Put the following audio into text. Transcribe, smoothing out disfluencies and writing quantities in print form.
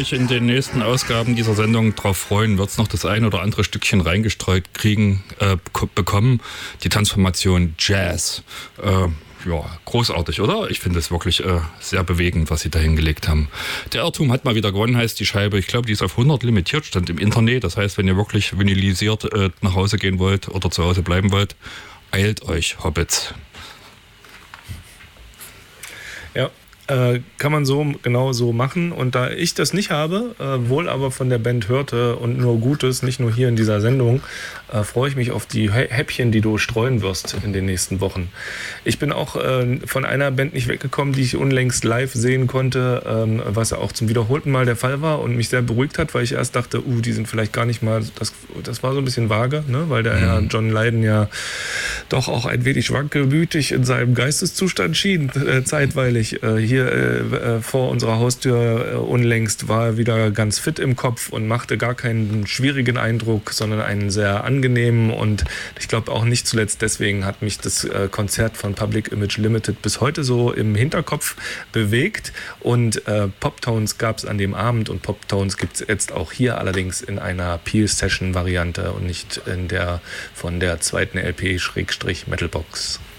euch in den nächsten Ausgaben dieser Sendung drauf freuen, wird es noch das ein oder andere Stückchen reingestreut bekommen. Die Transformation Jazz. Ja, großartig, oder? Ich finde es wirklich sehr bewegend, was sie da hingelegt haben. Der Irrtum hat mal wieder gewonnen, heißt die Scheibe. Ich glaube, die ist auf 100 limitiert, stand im Internet. Das heißt, wenn ihr wirklich vinylisiert nach Hause gehen wollt oder zu Hause bleiben wollt, eilt euch, Hobbits. Ja, kann man so genau so machen. Und da ich das nicht habe, wohl aber von der Band hörte und nur Gutes, nicht nur hier in dieser Sendung, freue ich mich auf die Häppchen, die du streuen wirst in den nächsten Wochen. Ich bin auch von einer Band nicht weggekommen, die ich unlängst live sehen konnte, was auch zum wiederholten Mal der Fall war und mich sehr beruhigt hat, weil ich erst dachte, die sind vielleicht gar nicht mal, das war so ein bisschen vage, ne? Weil der Herr John Lydon ja doch auch ein wenig wankelmütig in seinem Geisteszustand schien, zeitweilig. Hier vor unserer Haustür unlängst war er wieder ganz fit im Kopf und machte gar keinen schwierigen Eindruck, sondern einen sehr angenehmen, und ich glaube auch nicht zuletzt deswegen hat mich das Konzert von Public Image Limited bis heute so im Hinterkopf bewegt, und Poptones gab es an dem Abend, und Poptones gibt es jetzt auch hier, allerdings in einer Peel-Session-Variante und nicht in der von der zweiten LP-Metalbox.